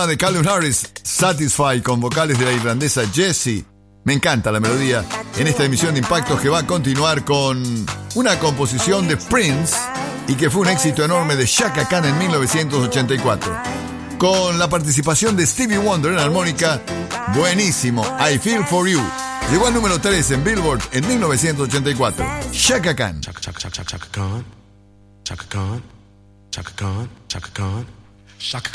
De Calvin Harris, Satisfy, con vocales de la irlandesa Jessie. Me encanta la melodía en esta emisión de Impactos, que va a continuar con una composición de Prince y que fue un éxito enorme de Chaka Khan en 1984. Con la participación de Stevie Wonder en armónica, buenísimo, I Feel For You. Llegó al número 3 en Billboard en 1984. Chaka Khan. Chaka Khan. Chaka Khan. Chaka Khan. Chaka Khan. Chaka Khan. Chaka